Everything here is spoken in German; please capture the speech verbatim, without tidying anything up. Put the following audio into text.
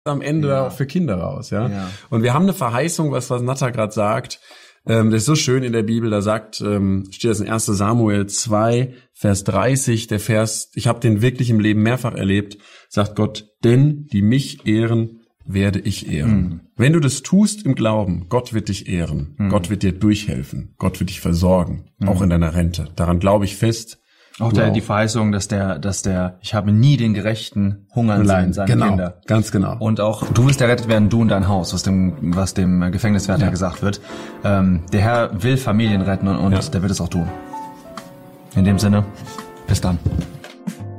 am Ende Ja. auch für Kinder raus, ja. Ja. Und wir haben eine Verheißung, was, was Natter gerade sagt, ähm, das ist so schön in der Bibel, da sagt, ähm, steht das in erster Samuel zwei, Vers dreißig, der Vers, ich habe den wirklich im Leben mehrfach erlebt, sagt Gott, denn die mich ehren, werde ich ehren. Mhm. Wenn du das tust im Glauben, Gott wird dich ehren, mhm. Gott wird dir durchhelfen, Gott wird dich versorgen, mhm. auch in deiner Rente. Daran glaube ich fest. Auch der, die Verheißung, dass der, dass der, ich habe nie den Gerechten hungern sehen, seine genau, Kinder. Ganz genau. Und auch, du wirst errettet werden, du und dein Haus, was dem, was dem Gefängniswärter ja. gesagt wird. Ähm, der Herr will Familien retten und, und ja. der wird es auch tun. In dem Sinne, bis dann.